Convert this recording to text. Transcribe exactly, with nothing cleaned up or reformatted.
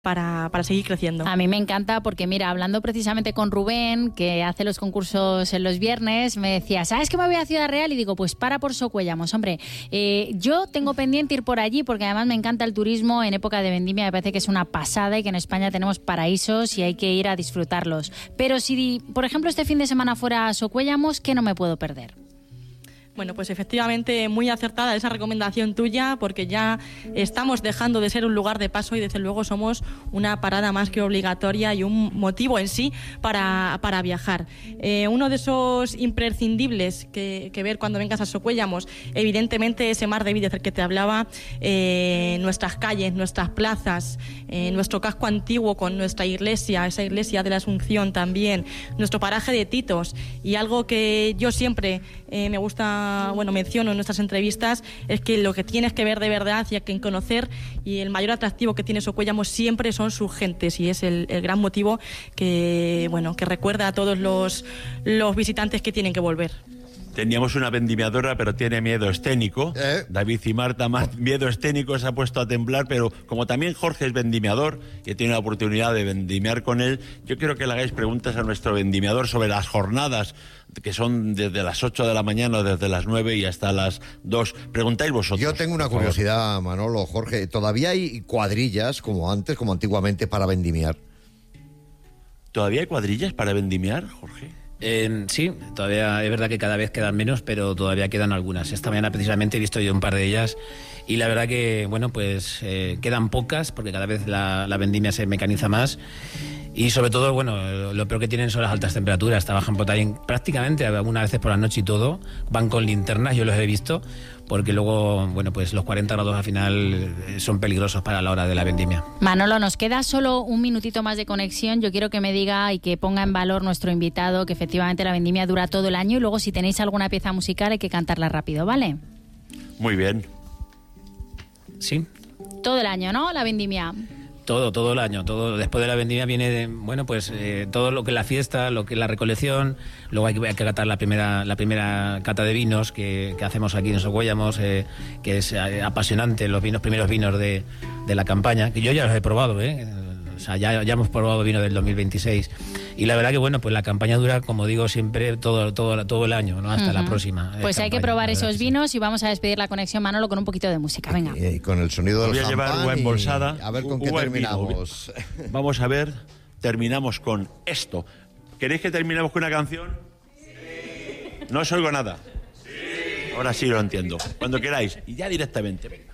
Para, para seguir creciendo. A mí me encanta porque, mira, hablando precisamente con Rubén, que hace los concursos en los viernes, me decía, ¿sabes que me voy a Ciudad Real? Y digo, pues para por Socuéllamos, hombre. Eh, yo tengo pendiente ir por allí porque además me encanta el turismo en época de vendimia, me parece que es una pasada y que en España tenemos paraísos y hay que ir a disfrutarlos. Pero si, por ejemplo, este fin de semana fuera a Socuéllamos, ¿qué no me puedo perder? Bueno, pues efectivamente muy acertada esa recomendación tuya, porque ya estamos dejando de ser un lugar de paso y desde luego somos una parada más que obligatoria y un motivo en sí para, para viajar. Eh, uno de esos imprescindibles que, que ver cuando vengas a Socuéllamos, evidentemente ese mar de vida del que te hablaba, eh, nuestras calles, nuestras plazas, eh, nuestro casco antiguo con nuestra iglesia, esa iglesia de la Asunción también, nuestro paraje de Titos, y algo que yo siempre eh, me gusta bueno, menciono en nuestras entrevistas, es que lo que tienes que ver de verdad y hay que conocer, y el mayor atractivo que tiene Socuéllamos siempre son sus gentes, y es el, el gran motivo que, bueno, que recuerda a todos los, los visitantes que tienen que volver. Teníamos una vendimiadora, pero tiene miedo escénico. ¿Eh? David y Marta, más miedo escénico, se ha puesto a temblar, pero como también Jorge es vendimiador y tiene la oportunidad de vendimiar con él, yo quiero que le hagáis preguntas a nuestro vendimiador sobre las jornadas, que son desde las ocho de la mañana, desde las nueve y hasta las dos. Preguntáis vosotros. Yo tengo una curiosidad, Manolo, Jorge. ¿Todavía hay cuadrillas, como antes, como antiguamente, para vendimiar? ¿Todavía hay cuadrillas para vendimiar, Jorge? Eh, sí, todavía es verdad que cada vez quedan menos, pero todavía quedan algunas. Esta mañana precisamente he visto yo un par de ellas y la verdad que, bueno, pues eh, quedan pocas porque cada vez la, la vendimia se mecaniza más y sobre todo, bueno, lo peor que tienen son las altas temperaturas. Trabajan por ahí prácticamente algunas veces por la noche y todo, van con linternas, yo los he visto, porque luego, bueno, pues los cuarenta grados al final son peligrosos para la hora de la vendimia. Manolo, nos queda solo un minutito más de conexión. Yo quiero que me diga y que ponga en valor nuestro invitado que efectivamente la vendimia dura todo el año y luego si tenéis alguna pieza musical hay que cantarla rápido, ¿vale? Muy bien. Sí. Todo el año, ¿no? La vendimia. Todo, todo el año, todo después de la vendimia viene, de, bueno, pues eh, todo lo que es la fiesta, lo que es la recolección, luego hay que, hay que catar la primera la primera cata de vinos que, que hacemos aquí en Socuéllamos, eh, que es eh, apasionante, los vinos primeros vinos de, de la campaña, que yo ya los he probado, ¿eh? O sea, ya, ya hemos probado vino del dos mil veintiséis y la verdad que, bueno, pues la campaña dura, como digo, siempre todo todo todo el año, ¿no? Hasta uh-huh. la próxima. Pues campaña, hay que probar esos vinos y vamos a despedir la conexión, Manolo, con un poquito de música, venga. Y, y con el sonido del Voy a llevar una embolsada. A ver con qué terminamos. Vamos a ver, terminamos con esto. ¿Queréis que terminemos con una canción? Sí. No os oigo nada. Sí. Ahora sí lo entiendo. Cuando queráis. Y ya directamente.